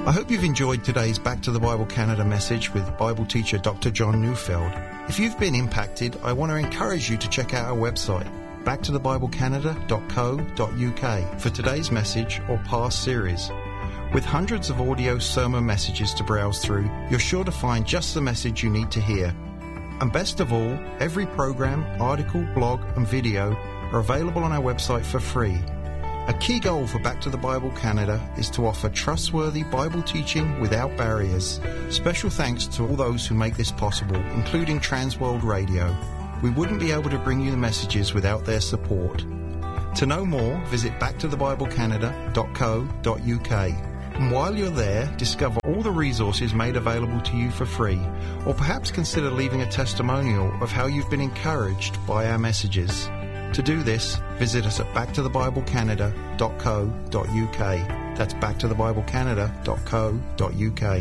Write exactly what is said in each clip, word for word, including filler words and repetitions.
I hope you've enjoyed today's Back to the Bible Canada message with Bible teacher Doctor John Neufeld. If you've been impacted, I want to encourage you to check out our website, back to the bible canada dot co dot u k, for today's message or past series. With hundreds of audio sermon messages to browse through, you're sure to find just the message you need to hear. And best of all, every program, article, blog and video are available on our website for free. A key goal for Back to the Bible Canada is to offer trustworthy Bible teaching without barriers. Special thanks to all those who make this possible, including Transworld Radio. We wouldn't be able to bring you the messages without their support. To know more, visit back to the bible canada dot co dot u k. And while you're there, discover all the resources made available to you for free, or perhaps consider leaving a testimonial of how you've been encouraged by our messages. To do this, visit us at back to the bible canada dot co dot u k. That's back to the bible canada dot co dot u k.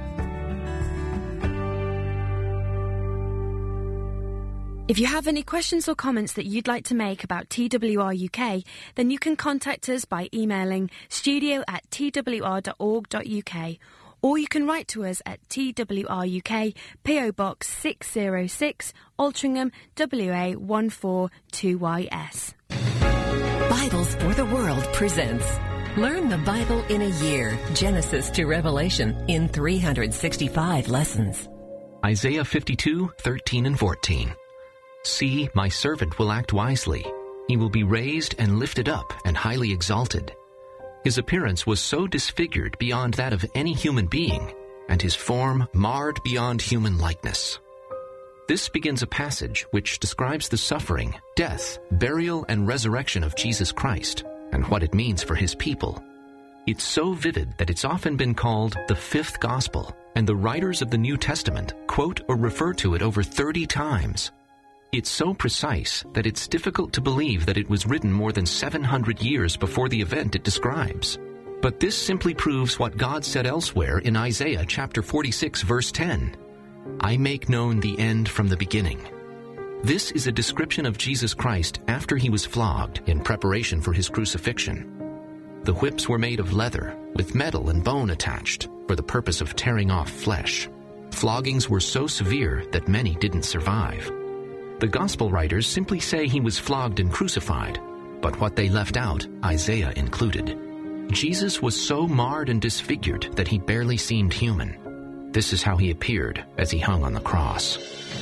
If you have any questions or comments that you'd like to make about T W R U K, then you can contact us by emailing studio at t w r dot org dot u k, or you can write to us at T W R U K, P O Box six oh six, Altrincham, W A one four two Y S. Bibles for the World presents Learn the Bible in a Year, Genesis to Revelation, in three hundred sixty-five lessons. Isaiah fifty-two, thirteen and fourteen. See, my servant will act wisely. He will be raised and lifted up and highly exalted. His appearance was so disfigured beyond that of any human being, and his form marred beyond human likeness. This begins a passage which describes the suffering, death, burial, and resurrection of Jesus Christ, and what it means for his people. It's so vivid that it's often been called the fifth gospel, and the writers of the New Testament quote or refer to it over thirty times. It's so precise that it's difficult to believe that it was written more than seven hundred years before the event it describes. But this simply proves what God said elsewhere in Isaiah chapter forty-six, verse ten. I make known the end from the beginning. This is a description of Jesus Christ after he was flogged in preparation for his crucifixion. The whips were made of leather, with metal and bone attached, for the purpose of tearing off flesh. Floggings were so severe that many didn't survive. The Gospel writers simply say he was flogged and crucified, but what they left out, Isaiah included. Jesus was so marred and disfigured that he barely seemed human. This is how he appeared as he hung on the cross.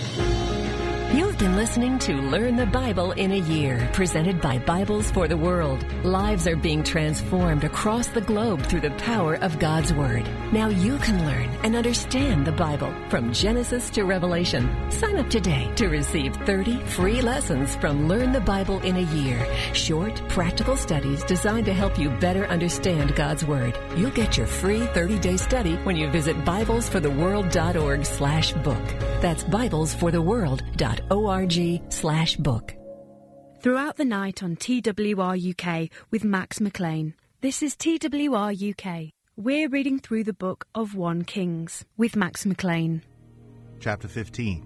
You've been listening to Learn the Bible in a Year, presented by Bibles for the World. Lives are being transformed across the globe through the power of God's Word. Now you can learn and understand the Bible from Genesis to Revelation. Sign up today to receive thirty free lessons from Learn the Bible in a Year. Short, practical studies designed to help you better understand God's Word. You'll get your free thirty-day study when you visit bibles for the world dot org slash book. That's bibles for the world dot org slash book. Throughout the night on T W R U K with Max McLean. This is T W R U K. We're reading through the book of First Kings with Max McLean. Chapter fifteen.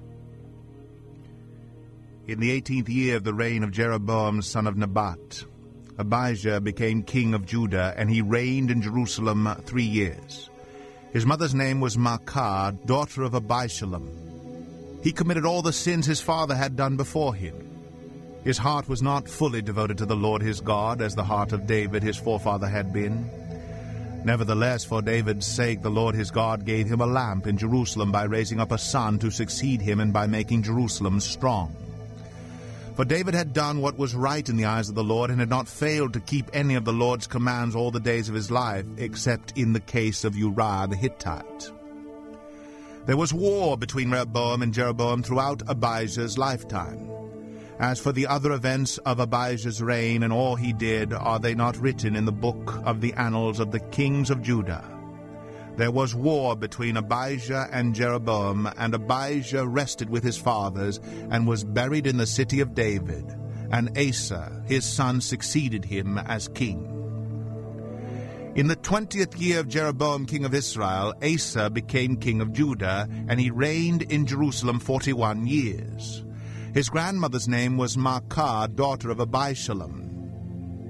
In the eighteenth year of the reign of Jeroboam son of Nebat, Abijah became king of Judah, and he reigned in Jerusalem three years. His mother's name was Maacah, daughter of Abishalom. He committed all the sins his father had done before him. His heart was not fully devoted to the Lord his God, as the heart of David his forefather had been. Nevertheless, for David's sake, the Lord his God gave him a lamp in Jerusalem by raising up a son to succeed him and by making Jerusalem strong. For David had done what was right in the eyes of the Lord, and had not failed to keep any of the Lord's commands all the days of his life, except in the case of Uriah the Hittite. There was war between Rehoboam and Jeroboam throughout Abijah's lifetime. As for the other events of Abijah's reign and all he did, are they not written in the book of the annals of the kings of Judah? There was war between Abijah and Jeroboam, and Abijah rested with his fathers, and was buried in the city of David, and Asa his son succeeded him as king. In the twentieth year of Jeroboam king of Israel, Asa became king of Judah, and he reigned in Jerusalem forty-one years. His grandmother's name was Maacah, daughter of Abishalom.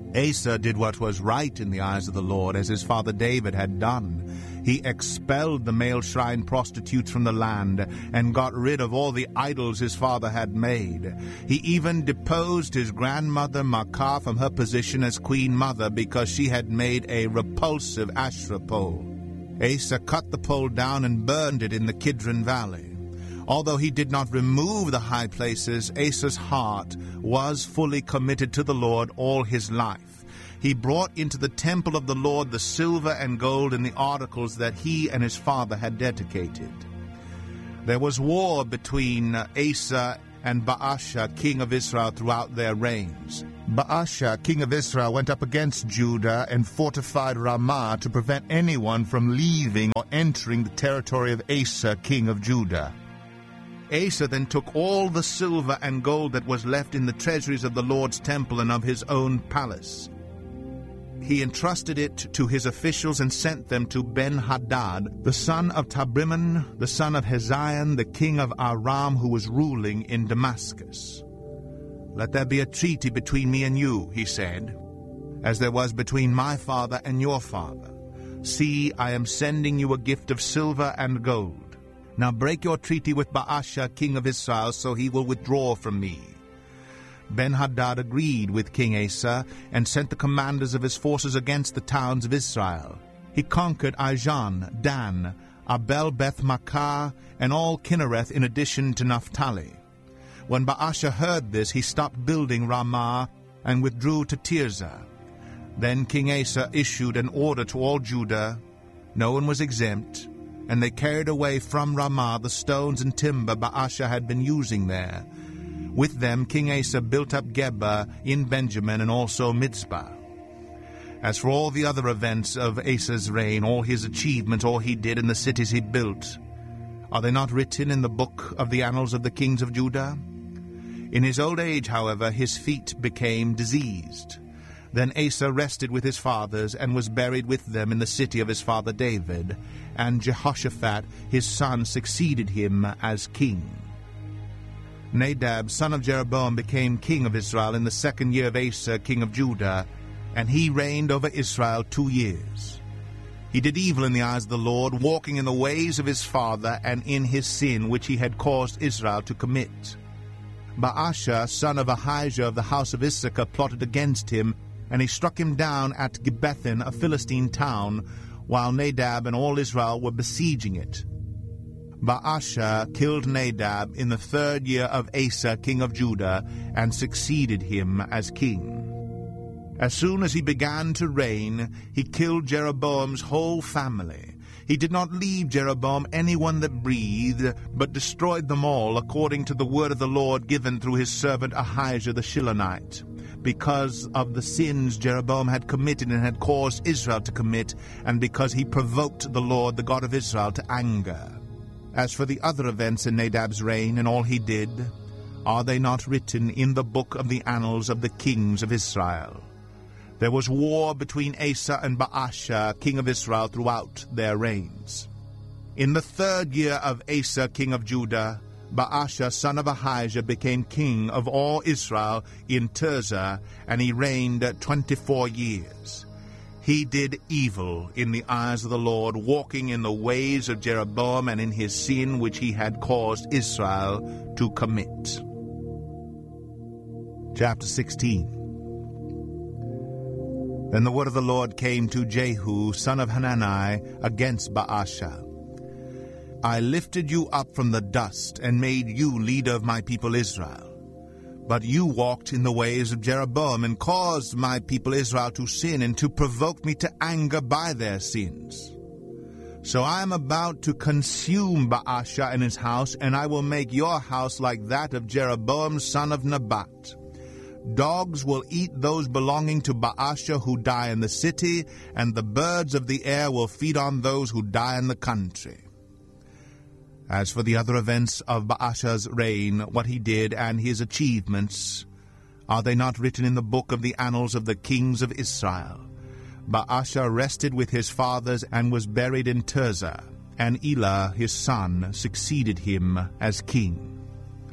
Asa did what was right in the eyes of the Lord, as his father David had done. He expelled the male shrine prostitutes from the land and got rid of all the idols his father had made. He even deposed his grandmother Maacah from her position as queen mother because she had made a repulsive Asherah pole. Asa cut the pole down and burned it in the Kidron Valley. Although he did not remove the high places, Asa's heart was fully committed to the Lord all his life. He brought into the temple of the Lord the silver and gold and the articles that he and his father had dedicated. There was war between Asa and Baasha, king of Israel, throughout their reigns. Baasha, king of Israel, went up against Judah and fortified Ramah to prevent anyone from leaving or entering the territory of Asa, king of Judah. Asa then took all the silver and gold that was left in the treasuries of the Lord's temple and of his own palace. He entrusted it to his officials and sent them to Ben-Hadad, the son of Tabrimon, the son of Hezion, the king of Aram, who was ruling in Damascus. "Let there be a treaty between me and you," he said, "as there was between my father and your father. See, I am sending you a gift of silver and gold. Now break your treaty with Baasha, king of Israel, so he will withdraw from me." Ben-Hadad agreed with King Asa and sent the commanders of his forces against the towns of Israel. He conquered Ijon, Dan, Abel-Beth-Maachah, and all Kinnereth in addition to Naphtali. When Baasha heard this, he stopped building Ramah and withdrew to Tirzah. Then King Asa issued an order to all Judah. No one was exempt, and they carried away from Ramah the stones and timber Baasha had been using there. With them King Asa built up Geba in Benjamin and also Mizpah. As for all the other events of Asa's reign, all his achievements, all he did, and the cities he built, are they not written in the book of the annals of the kings of Judah? In his old age, however, his feet became diseased. Then Asa rested with his fathers and was buried with them in the city of his father David, and Jehoshaphat his son succeeded him as king. Nadab, son of Jeroboam, became king of Israel in the second year of Asa, king of Judah, and he reigned over Israel two years. He did evil in the eyes of the Lord, walking in the ways of his father and in his sin which he had caused Israel to commit. Baasha, son of Ahijah of the house of Issachar, plotted against him, and he struck him down at Gibbethon, a Philistine town, while Nadab and all Israel were besieging it. Baasha killed Nadab in the third year of Asa, king of Judah, and succeeded him as king. As soon as he began to reign, he killed Jeroboam's whole family. He did not leave Jeroboam anyone that breathed, but destroyed them all, according to the word of the Lord given through his servant Ahijah the Shilonite, because of the sins Jeroboam had committed and had caused Israel to commit, and because he provoked the Lord, the God of Israel, to anger. As for the other events in Nadab's reign and all he did, are they not written in the book of the annals of the kings of Israel? There was war between Asa and Baasha, king of Israel, throughout their reigns. In the third year of Asa, king of Judah, Baasha, son of Ahijah, became king of all Israel in Tirzah, and he reigned twenty-four years. He did evil in the eyes of the Lord, walking in the ways of Jeroboam and in his sin which he had caused Israel to commit. Chapter sixteen. Then the word of the Lord came to Jehu, son of Hanani, against Baasha. I lifted you up from the dust and made you leader of my people Israel. But you walked in the ways of Jeroboam and caused my people Israel to sin and to provoke me to anger by their sins. So I am about to consume Baasha and his house, and I will make your house like that of Jeroboam son of Nebat. Dogs will eat those belonging to Baasha who die in the city, and the birds of the air will feed on those who die in the country. As for the other events of Baasha's reign, what he did and his achievements, are they not written in the book of the annals of the kings of Israel? Baasha rested with his fathers and was buried in Tirzah, and Elah his son succeeded him as king.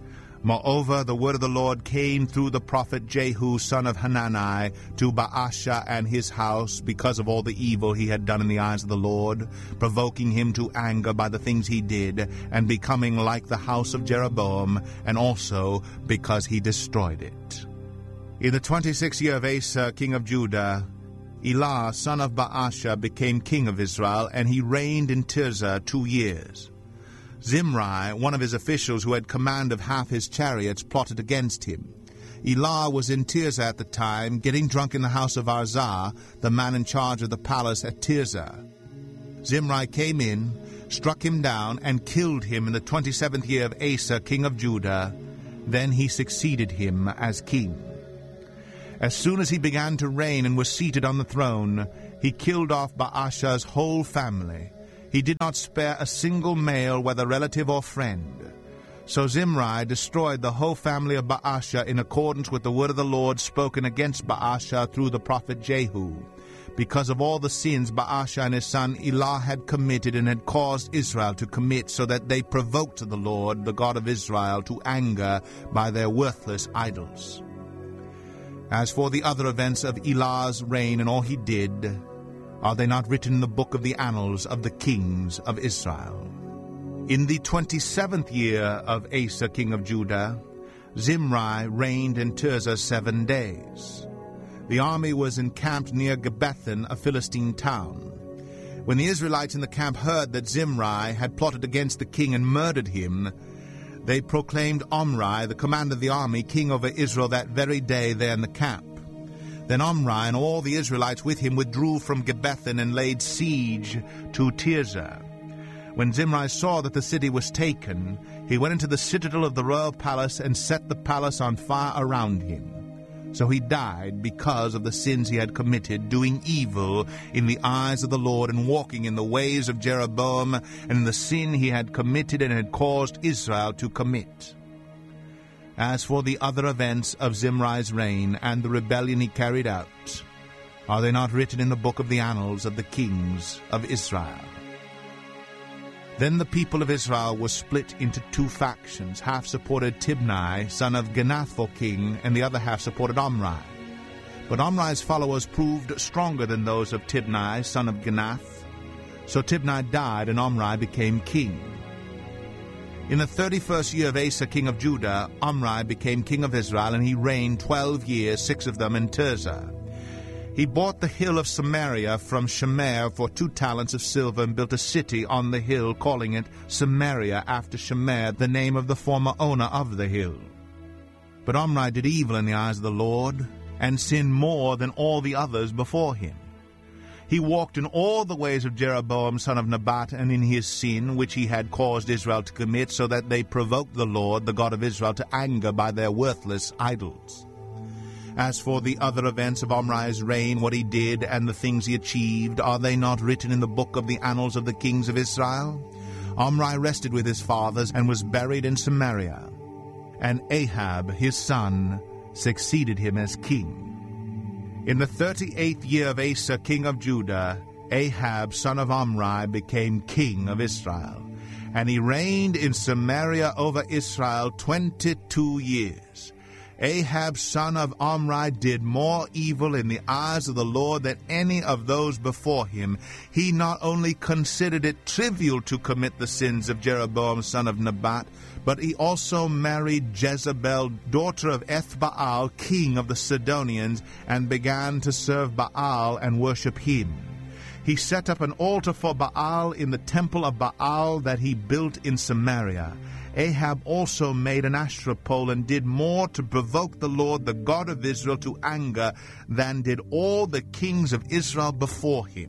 Moreover, the word of the Lord came through the prophet Jehu, son of Hanani, to Baasha and his house, because of all the evil he had done in the eyes of the Lord, provoking him to anger by the things he did, and becoming like the house of Jeroboam, and also because he destroyed it. In the twenty-sixth year of Asa, king of Judah, Elah, son of Baasha, became king of Israel, and he reigned in Tirzah two years. Zimri, one of his officials who had command of half his chariots, plotted against him. Elah was in Tirzah at the time, getting drunk in the house of Arzah, the man in charge of the palace at Tirzah. Zimri came in, struck him down, and killed him in the twenty-seventh year of Asa, king of Judah. Then he succeeded him as king. As soon as he began to reign and was seated on the throne, he killed off Baasha's whole family. He did not spare a single male, whether relative or friend. So Zimri destroyed the whole family of Baasha in accordance with the word of the Lord spoken against Baasha through the prophet Jehu, because of all the sins Baasha and his son Elah had committed and had caused Israel to commit, so that they provoked the Lord, the God of Israel, to anger by their worthless idols. As for the other events of Elah's reign and all he did, are they not written in the book of the annals of the kings of Israel? In the twenty-seventh year of Asa, king of Judah, Zimri reigned in Tirzah seven days. The army was encamped near Gibbethon, a Philistine town. When the Israelites in the camp heard that Zimri had plotted against the king and murdered him, they proclaimed Omri, the commander of the army, king over Israel that very day there in the camp. Then Omri and all the Israelites with him withdrew from Gibbethon and laid siege to Tirzah. When Zimri saw that the city was taken, he went into the citadel of the royal palace and set the palace on fire around him. So he died because of the sins he had committed, doing evil in the eyes of the Lord and walking in the ways of Jeroboam and in the sin he had committed and had caused Israel to commit. As for the other events of Zimri's reign and the rebellion he carried out, are they not written in the book of the annals of the kings of Israel? Then the people of Israel were split into two factions. Half supported Tibni, son of Ginath, for king, and the other half supported Omri. But Omri's followers proved stronger than those of Tibni, son of Ginath. So Tibni died, and Omri became king. In the thirty-first year of Asa, king of Judah, Omri became king of Israel, and he reigned twelve years, six of them in Tirzah. He bought the hill of Samaria from Shemer for two talents of silver and built a city on the hill, calling it Samaria after Shemer, the name of the former owner of the hill. But Omri did evil in the eyes of the Lord, and sinned more than all the others before him. He walked in all the ways of Jeroboam son of Nebat, and in his sin, which he had caused Israel to commit, so that they provoked the Lord, the God of Israel, to anger by their worthless idols. As for the other events of Omri's reign, what he did, and the things he achieved, are they not written in the book of the annals of the kings of Israel? Omri rested with his fathers, and was buried in Samaria. And Ahab, his son, succeeded him as king. In the thirty-eighth year of Asa, king of Judah, Ahab, son of Omri, became king of Israel. And he reigned in Samaria over Israel twenty-two years. Ahab, son of Omri, did more evil in the eyes of the Lord than any of those before him. He not only considered it trivial to commit the sins of Jeroboam, son of Nebat, but he also married Jezebel, daughter of Ethbaal, king of the Sidonians, and began to serve Baal and worship him. He set up an altar for Baal in the temple of Baal that he built in Samaria. Ahab also made an Asherah pole and did more to provoke the Lord, the God of Israel, to anger than did all the kings of Israel before him.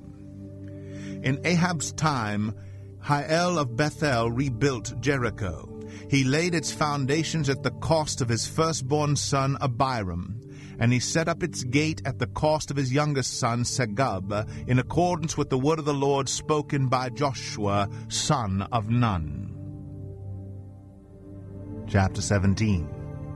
In Ahab's time, Hiel of Bethel rebuilt Jericho. He laid its foundations at the cost of his firstborn son Abiram, and he set up its gate at the cost of his youngest son Segub, in accordance with the word of the Lord spoken by Joshua, son of Nun. Chapter seventeen.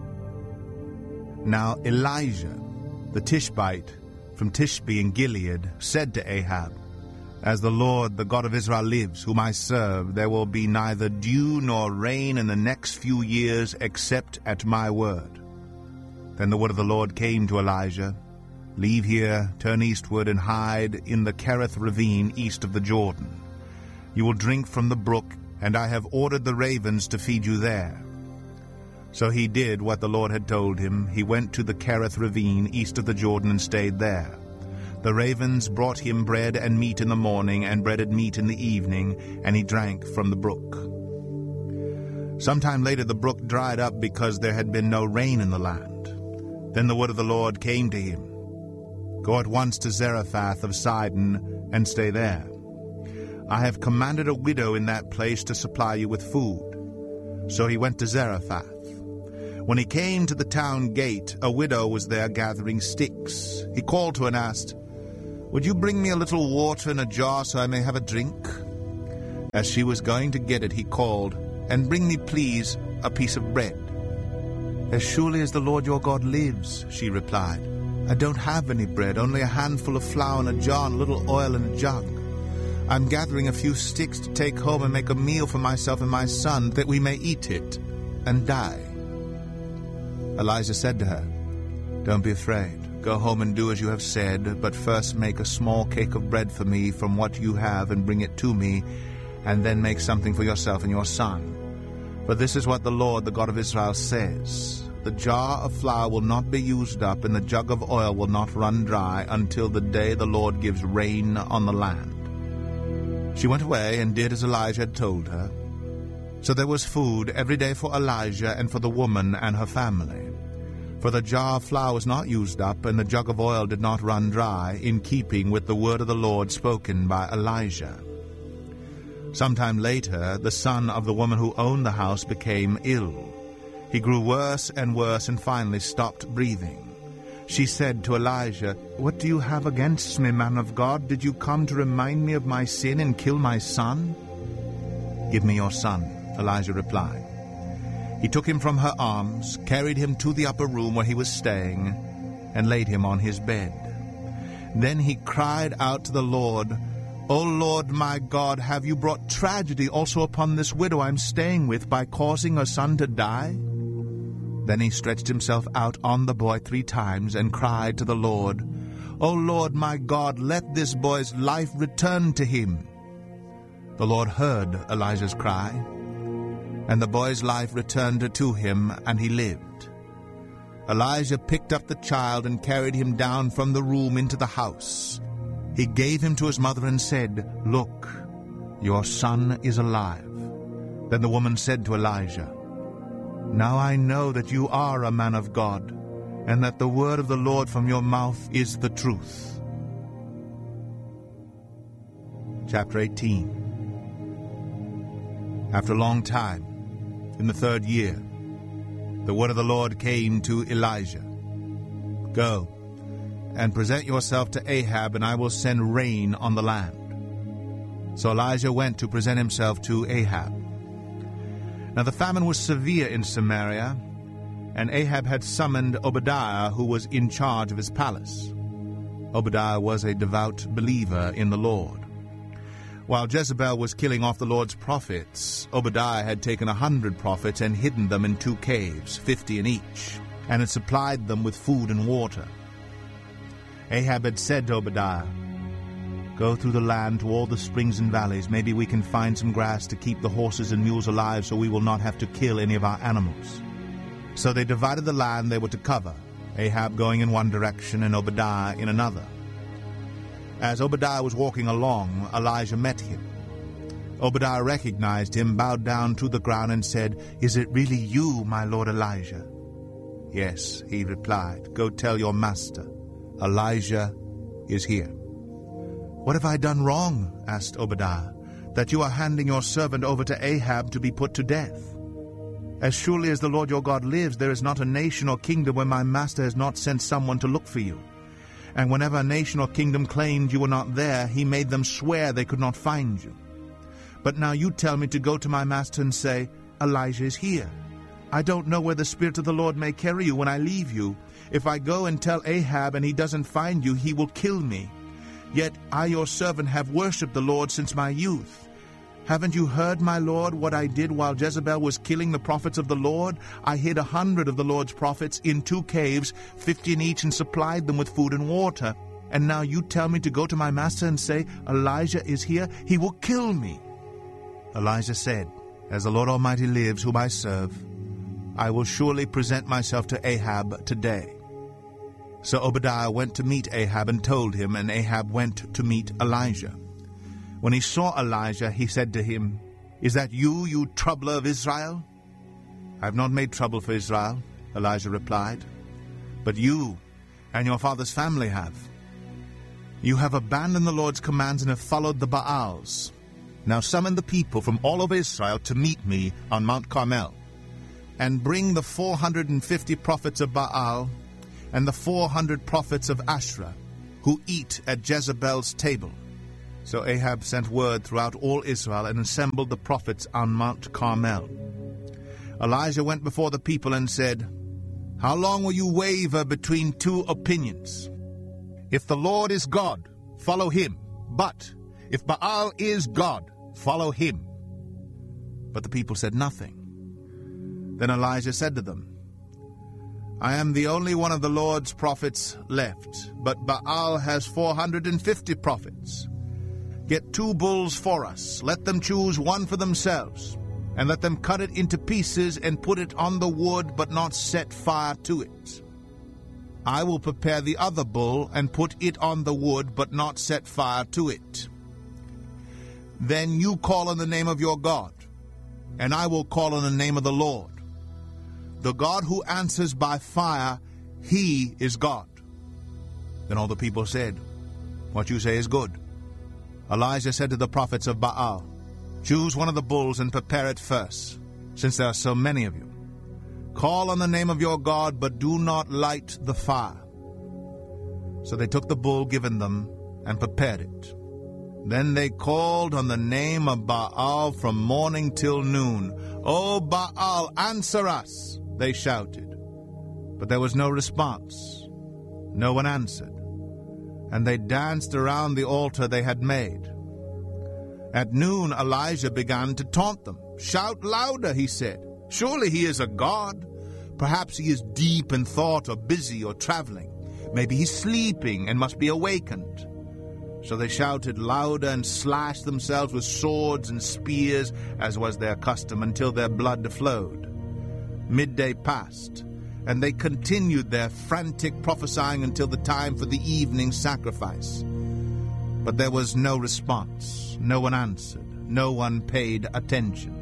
Now Elijah, the Tishbite, from Tishbe in Gilead, said to Ahab, As the Lord, the God of Israel, lives, whom I serve, there will be neither dew nor rain in the next few years except at my word." Then the word of the Lord came to Elijah, "Leave here, turn eastward, and hide in the Kerith ravine east of the Jordan. You will drink from the brook, and I have ordered the ravens to feed you there." So he did what the Lord had told him. He went to the Kerith ravine east of the Jordan and stayed there. The ravens brought him bread and meat in the morning, and bread and meat in the evening, and he drank from the brook. Sometime later the brook dried up because there had been no rain in the land. Then the word of the Lord came to him, "Go at once to Zarephath of Sidon, and stay there. I have commanded a widow in that place to supply you with food." So he went to Zarephath. When he came to the town gate, a widow was there gathering sticks. He called to her and asked, "Would you bring me a little water in a jar so I may have a drink?" As she was going to get it, he called, "And bring me, please, a piece of bread." "As surely as the Lord your God lives," she replied, "I don't have any bread, only a handful of flour in a jar and a little oil in a jug. I'm gathering a few sticks to take home and make a meal for myself and my son, that we may eat it and die." Elijah said to her, "Don't be afraid. Go home and do as you have said, but first make a small cake of bread for me from what you have and bring it to me, and then make something for yourself and your son. For this is what the Lord, the God of Israel, says, the jar of flour will not be used up, and the jug of oil will not run dry until the day the Lord gives rain on the land." She went away and did as Elijah had told her. So there was food every day for Elijah and for the woman and her family. For the jar of flour was not used up, and the jug of oil did not run dry, in keeping with the word of the Lord spoken by Elijah. Sometime later, the son of the woman who owned the house became ill. He grew worse and worse and finally stopped breathing. She said to Elijah, "What do you have against me, man of God? Did you come to remind me of my sin and kill my son?" "Give me your son," Elijah replied. He took him from her arms, carried him to the upper room where he was staying, and laid him on his bed. Then he cried out to the Lord, "O Lord my God, have you brought tragedy also upon this widow I am staying with by causing her son to die?" Then he stretched himself out on the boy three times and cried to the Lord, "O Lord my God, let this boy's life return to him." The Lord heard Elijah's cry, and the boy's life returned to him, and he lived. Elijah picked up the child and carried him down from the room into the house. He gave him to his mother and said, "Look, your son is alive." Then the woman said to Elijah, "Now I know that you are a man of God, and that the word of the Lord from your mouth is the truth." Chapter eighteen. After a long time, in the third year, the word of the Lord came to Elijah. "Go and present yourself to Ahab, and I will send rain on the land." So Elijah went to present himself to Ahab. Now the famine was severe in Samaria, and Ahab had summoned Obadiah, who was in charge of his palace. Obadiah was a devout believer in the Lord. While Jezebel was killing off the Lord's prophets, Obadiah had taken a hundred prophets and hidden them in two caves, fifty in each, and had supplied them with food and water. Ahab had said to Obadiah, "Go through the land to all the springs and valleys. Maybe we can find some grass to keep the horses and mules alive so we will not have to kill any of our animals." So they divided the land they were to cover, Ahab going in one direction and Obadiah in another. As Obadiah was walking along, Elijah met him. Obadiah recognized him, bowed down to the ground, and said, "Is it really you, my lord Elijah?" "Yes," he replied. "Go tell your master, Elijah is here." "What have I done wrong?" asked Obadiah, "that you are handing your servant over to Ahab to be put to death? As surely as the Lord your God lives, there is not a nation or kingdom where my master has not sent someone to look for you. And whenever a nation or kingdom claimed you were not there, he made them swear they could not find you. But now you tell me to go to my master and say, 'Elijah is here.' I don't know where the Spirit of the Lord may carry you when I leave you. If I go and tell Ahab and he doesn't find you, he will kill me. Yet I your servant have worshipped the Lord since my youth. Haven't you heard, my lord, what I did while Jezebel was killing the prophets of the Lord? I hid a hundred of the Lord's prophets in two caves, fifty in each, and supplied them with food and water. And now you tell me to go to my master and say, Elijah is here, he will kill me. Elijah said, As the Lord Almighty lives, whom I serve, I will surely present myself to Ahab today. So Obadiah went to meet Ahab and told him, and Ahab went to meet Elijah. When he saw Elijah, he said to him, Is that you, you troubler of Israel? I have not made trouble for Israel, Elijah replied, but you and your father's family have. You have abandoned the Lord's commands and have followed the Baals. Now summon the people from all over Israel to meet me on Mount Carmel, and bring the four hundred and fifty prophets of Baal and the four hundred prophets of Asherah, who eat at Jezebel's table. So Ahab sent word throughout all Israel and assembled the prophets on Mount Carmel. Elijah went before the people and said, How long will you waver between two opinions? If the Lord is God, follow him. But if Baal is God, follow him. But the people said nothing. Then Elijah said to them, I am the only one of the Lord's prophets left, but Baal has four hundred and fifty prophets. Get two bulls for us, let them choose one for themselves, and let them cut it into pieces and put it on the wood, but not set fire to it. I will prepare the other bull and put it on the wood, but not set fire to it. Then you call on the name of your God, and I will call on the name of the Lord. The God who answers by fire, he is God. Then all the people said, What you say is good. Elijah said to the prophets of Baal, Choose one of the bulls and prepare it first, since there are so many of you. Call on the name of your God, but do not light the fire. So they took the bull given them and prepared it. Then they called on the name of Baal from morning till noon. O Baal, answer us, they shouted. But there was no response. No one answered. And they danced around the altar they had made. At noon Elijah began to taunt them. Shout louder, he said. Surely he is a god. Perhaps he is deep in thought or busy or traveling. Maybe he's sleeping and must be awakened. So they shouted louder and slashed themselves with swords and spears, as was their custom, until their blood flowed. Midday passed, and they continued their frantic prophesying until the time for the evening sacrifice. But there was no response. No one answered. No one paid attention.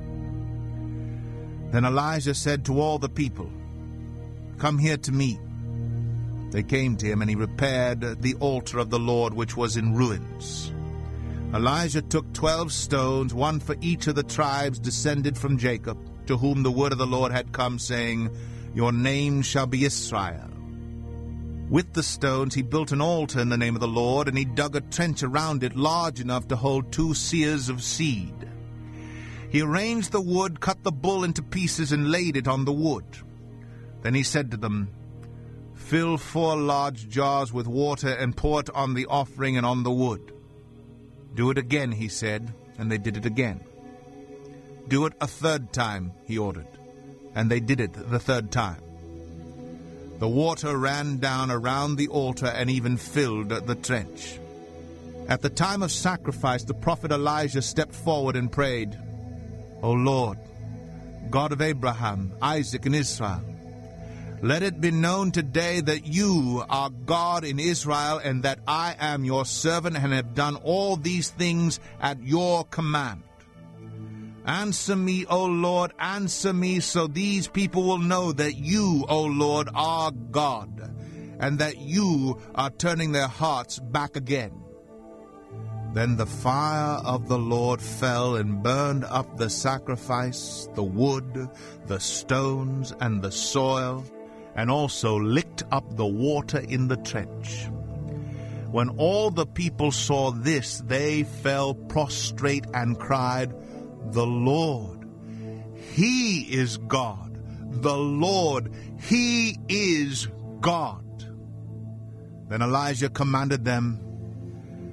Then Elijah said to all the people, Come here to me. They came to him, and he repaired the altar of the Lord, which was in ruins. Elijah took twelve stones, one for each of the tribes descended from Jacob, to whom the word of the Lord had come, saying, Your name shall be Israel. With the stones he built an altar in the name of the Lord, and he dug a trench around it large enough to hold two seahs of seed. He arranged the wood, cut the bull into pieces, and laid it on the wood. Then he said to them, Fill four large jars with water and pour it on the offering and on the wood. Do it again, he said, and they did it again. Do it a third time, he ordered, and they did it the third time. The water ran down around the altar and even filled the trench. At the time of sacrifice, the prophet Elijah stepped forward and prayed, O Lord, God of Abraham, Isaac, and Israel, let it be known today that you are God in Israel, and that I am your servant and have done all these things at your command. Answer me, O Lord, answer me, so these people will know that you, O Lord, are God, and that you are turning their hearts back again. Then the fire of the Lord fell and burned up the sacrifice, the wood, the stones, and the soil, and also licked up the water in the trench. When all the people saw this, they fell prostrate and cried, The Lord, He is God. The Lord, He is God. Then Elijah commanded them,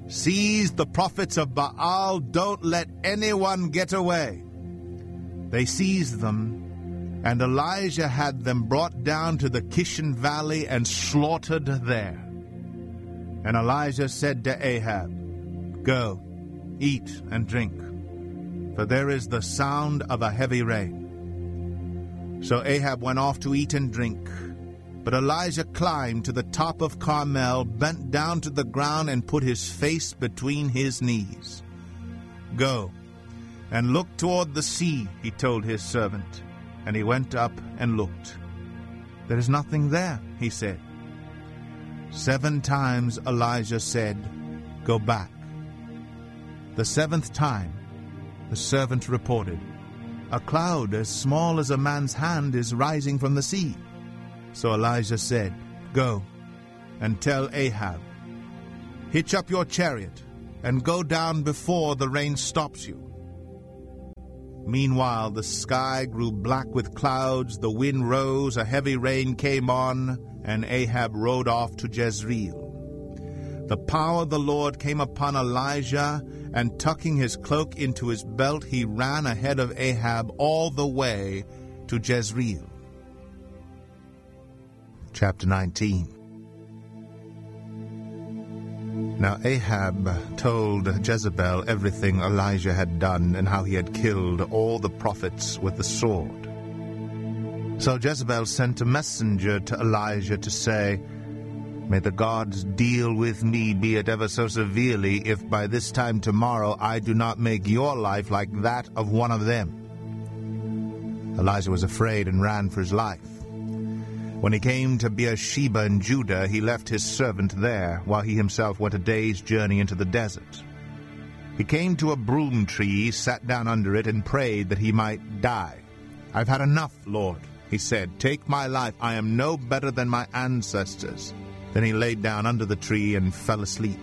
"Seize the prophets of Baal, don't let anyone get away." They seized them, and Elijah had them brought down to the Kishon Valley and slaughtered there. And Elijah said to Ahab, "Go, eat and drink, for there is the sound of a heavy rain." So Ahab went off to eat and drink. But Elijah climbed to the top of Carmel, bent down to the ground, and put his face between his knees. "Go and look toward the sea," he told his servant. And he went up and looked. "There is nothing there," he said. Seven times Elijah said, "Go back." The seventh time, the servant reported, "A cloud as small as a man's hand is rising from the sea." So Elijah said, "Go and tell Ahab, hitch up your chariot and go down before the rain stops you." Meanwhile the sky grew black with clouds, the wind rose, a heavy rain came on, and Ahab rode off to Jezreel. The power of the Lord came upon Elijah, and tucking his cloak into his belt, he ran ahead of Ahab all the way to Jezreel. Chapter nineteen. Now Ahab told Jezebel everything Elijah had done and how he had killed all the prophets with the sword. So Jezebel sent a messenger to Elijah to say, "May the gods deal with me, be it ever so severely, if by this time tomorrow I do not make your life like that of one of them." Elijah was afraid and ran for his life. When he came to Beersheba in Judah, he left his servant there, while he himself went a day's journey into the desert. He came to a broom tree, sat down under it, and prayed that he might die. "I've had enough, Lord," he said. "Take my life. I am no better than my ancestors." Then he laid down under the tree and fell asleep.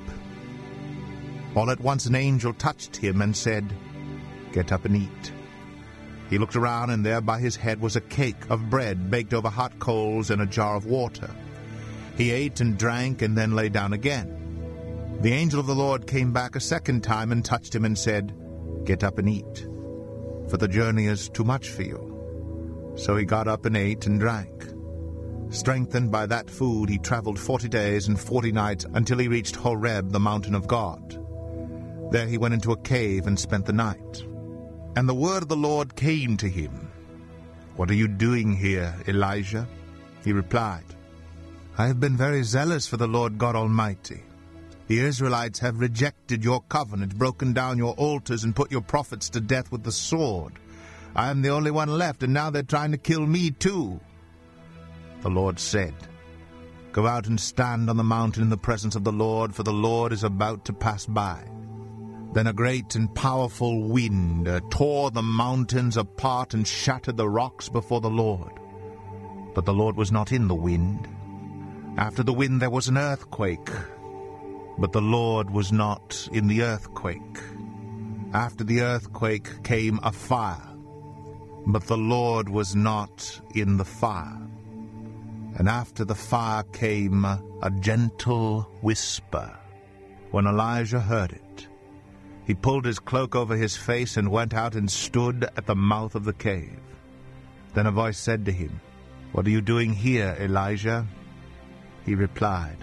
All at once an angel touched him and said, "Get up and eat." He looked around, and there by his head was a cake of bread baked over hot coals and a jar of water. He ate and drank and then lay down again. The angel of the Lord came back a second time and touched him and said, "Get up and eat, for the journey is too much for you." So he got up and ate and drank. Strengthened by that food, he traveled forty days and forty nights until he reached Horeb, the mountain of God. There he went into a cave and spent the night. And the word of the Lord came to him. "What are you doing here, Elijah?" He replied, "I have been very zealous for the Lord God Almighty. The Israelites have rejected your covenant, broken down your altars, and put your prophets to death with the sword. I am the only one left, and now they're trying to kill me too." The Lord said, "Go out and stand on the mountain in the presence of the Lord, for the Lord is about to pass by." Then a great and powerful wind uh, tore the mountains apart and shattered the rocks before the Lord. But the Lord was not in the wind. After the wind there was an earthquake, but the Lord was not in the earthquake. After the earthquake came a fire, but the Lord was not in the fire. And after the fire came a gentle whisper. When Elijah heard it, he pulled his cloak over his face and went out and stood at the mouth of the cave. Then a voice said to him, "What are you doing here, Elijah?" He replied,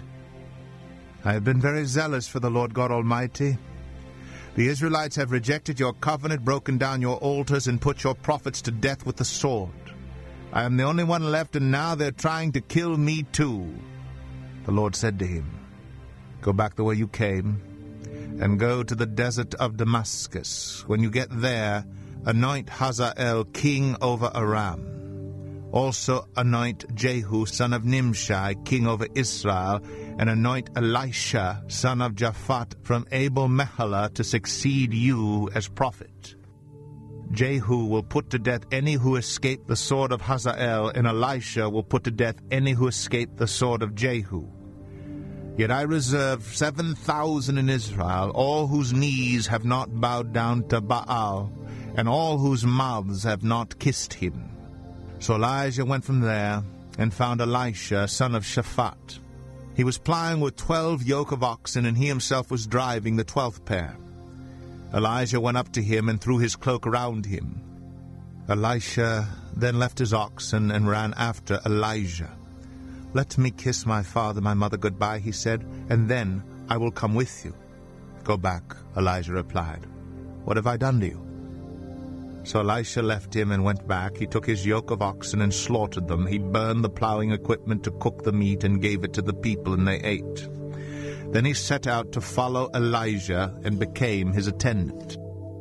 "I have been very zealous for the Lord God Almighty. The Israelites have rejected your covenant, broken down your altars, and put your prophets to death with the sword. I am the only one left, and now they're trying to kill me too." The Lord said to him, "Go back the way you came, and go to the desert of Damascus. When you get there, anoint Hazael king over Aram. Also anoint Jehu son of Nimshi king over Israel, and anoint Elisha son of Japhat from Abel-Meholah to succeed you as prophet. Jehu will put to death any who escape the sword of Hazael, and Elisha will put to death any who escape the sword of Jehu. Yet I reserve seven thousand in Israel, all whose knees have not bowed down to Baal, and all whose mouths have not kissed him." So Elijah went from there and found Elisha son of Shaphat. He was plying with twelve yoke of oxen, and he himself was driving the twelfth pair. Elijah went up to him and threw his cloak around him. Elisha then left his oxen and ran after Elijah. "Let me kiss my father, my mother goodbye," he said, "and then I will come with you." "Go back," Elijah replied. "What have I done to you?" So Elisha left him and went back. He took his yoke of oxen and slaughtered them. He burned the plowing equipment to cook the meat and gave it to the people, and they ate. Then he set out to follow Elijah and became his attendant.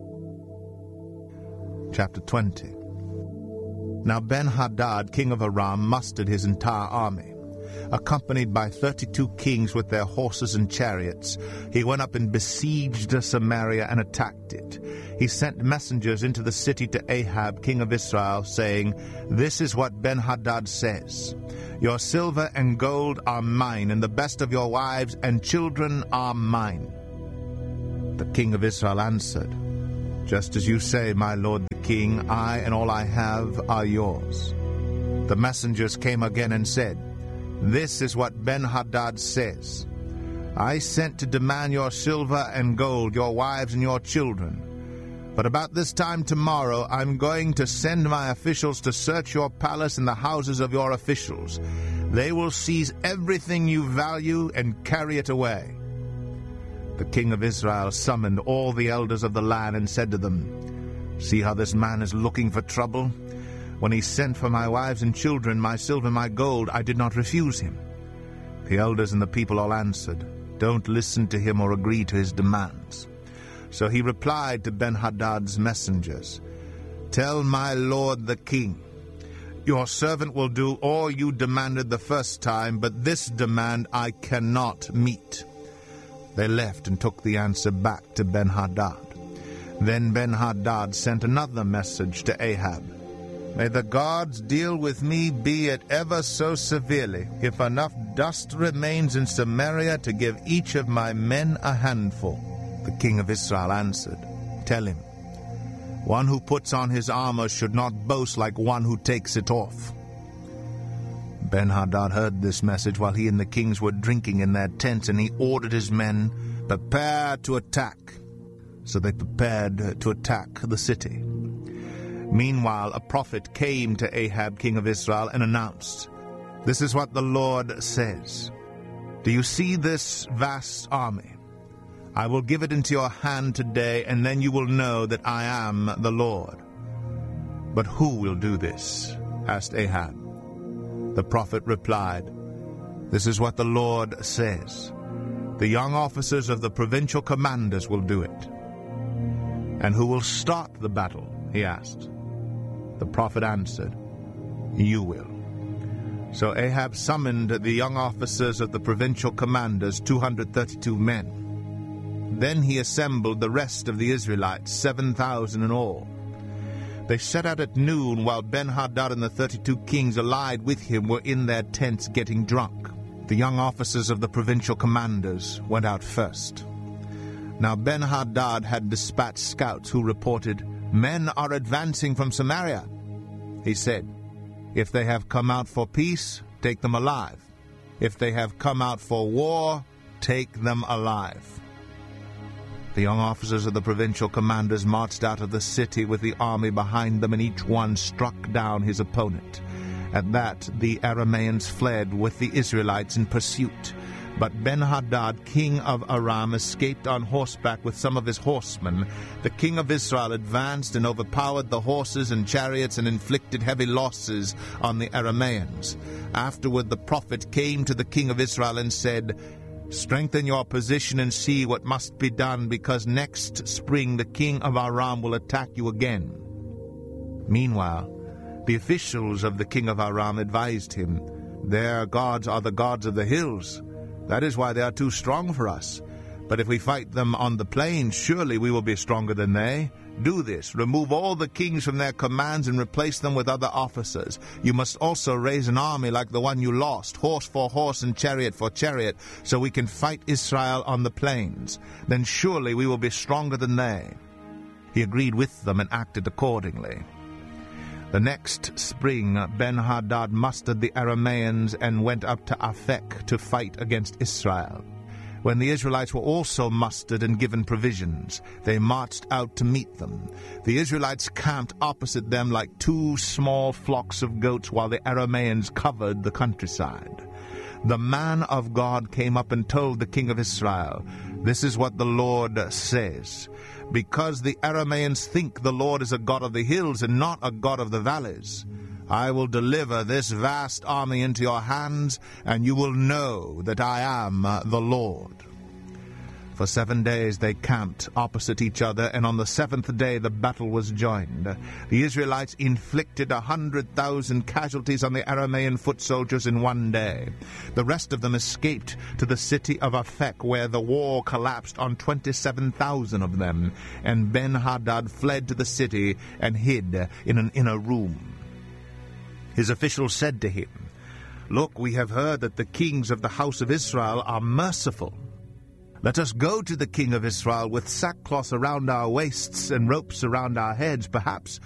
Chapter twenty. Now Ben-Hadad, king of Aram, mustered his entire army. Accompanied by thirty-two kings with their horses and chariots, he went up and besieged Samaria and attacked it. He sent messengers into the city to Ahab, king of Israel, saying, "This is what Ben-Hadad says. Your silver and gold are mine, and the best of your wives and children are mine." The king of Israel answered, "Just as you say, my lord the king, I and all I have are yours." The messengers came again and said, "This is what Ben-Hadad says. I sent to demand your silver and gold, your wives and your children. But about this time tomorrow I'm going to send my officials to search your palace and the houses of your officials. They will seize everything you value and carry it away." The king of Israel summoned all the elders of the land and said to them, "See how this man is looking for trouble? When he sent for my wives and children, my silver and my gold, I did not refuse him." The elders and the people all answered, "Don't listen to him or agree to his demands." So he replied to Ben-Hadad's messengers, "Tell my lord the king, your servant will do all you demanded the first time, but this demand I cannot meet." They left and took the answer back to Ben-Hadad. Then Ben-Hadad sent another message to Ahab. "May the gods deal with me, be it ever so severely, if enough dust remains in Samaria to give each of my men a handful." The king of Israel answered, "Tell him, one who puts on his armor should not boast like one who takes it off." Ben-Hadad heard this message while he and the kings were drinking in their tents, and he ordered his men, "Prepare to attack." So they prepared to attack the city. Meanwhile, a prophet came to Ahab, king of Israel, and announced, "This is what the Lord says. Do you see this vast army? I will give it into your hand today, and then you will know that I am the Lord." "But who will do this?" asked Ahab. The prophet replied, "This is what the Lord says. The young officers of the provincial commanders will do it." "And who will start the battle?" he asked. The prophet answered, "You will." So Ahab summoned the young officers of the provincial commanders, two hundred thirty-two men. Then he assembled the rest of the Israelites, seven thousand in all. They set out at noon, while Ben-Hadad and the thirty-two kings allied with him were in their tents getting drunk. The young officers of the provincial commanders went out first. Now Ben-Hadad had dispatched scouts who reported, "Men are advancing from Samaria." He said, "If they have come out for peace, take them alive. If they have come out for war, take them alive." The young officers of the provincial commanders marched out of the city with the army behind them, and each one struck down his opponent. At that the Arameans fled with the Israelites in pursuit. But Ben-Hadad, king of Aram, escaped on horseback with some of his horsemen. The king of Israel advanced and overpowered the horses and chariots and inflicted heavy losses on the Arameans. Afterward the prophet came to the king of Israel and said, "Strengthen your position and see what must be done, because next spring the king of Aram will attack you again." Meanwhile, the officials of the king of Aram advised him, "Their gods are the gods of the hills. That is why they are too strong for us. But if we fight them on the plains, surely we will be stronger than they. Do this, remove all the kings from their commands and replace them with other officers. You must also raise an army like the one you lost, horse for horse and chariot for chariot, so we can fight Israel on the plains. Then surely we will be stronger than they." He agreed with them and acted accordingly. The next spring Ben-Hadad mustered the Arameans and went up to Aphek to fight against Israel. When the Israelites were also mustered and given provisions, they marched out to meet them. The Israelites camped opposite them like two small flocks of goats, while the Arameans covered the countryside. The man of God came up and told the king of Israel, "This is what the Lord says. Because the Arameans think the Lord is a God of the hills and not a God of the valleys, I will deliver this vast army into your hands, and you will know that I am the Lord." For seven days they camped opposite each other, and on the seventh day the battle was joined. The Israelites inflicted a hundred thousand casualties on the Aramean foot soldiers in one day. The rest of them escaped to the city of Aphek, where the war collapsed on twenty-seven thousand of them, and Ben-Hadad fled to the city and hid in an inner room. His officials said to him, "Look, we have heard that the kings of the house of Israel are merciful. Let us go to the king of Israel with sackcloth around our waists and ropes around our heads. Perhaps